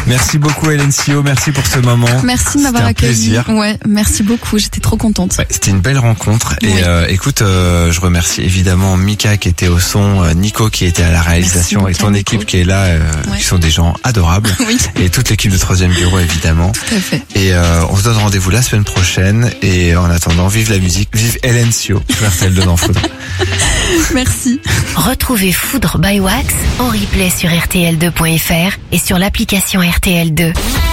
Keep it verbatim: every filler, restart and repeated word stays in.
Merci beaucoup Hélène Sio, merci pour ce moment. Merci de m'avoir accueilli. Ouais, merci beaucoup, j'étais trop contente. Ouais, c'était une belle rencontre. Oui. Et euh, écoute, euh, je remercie évidemment Mika qui était au son, euh, Nico qui était à la réalisation merci, et ton Mika, équipe Nico. qui est là, euh, Ouais. qui sont des gens adorables. Oui. Et toute l'équipe de Troisième Bureau évidemment. Tout à fait. Et euh, on se donne rendez-vous la semaine prochaine. Et en attendant, vive la musique, vive Hélène Sio. Marcel de Foudre. Merci. Retrouvez Foudre by Wax en replay sur R T L deux point F R et sur l'application R T L deux.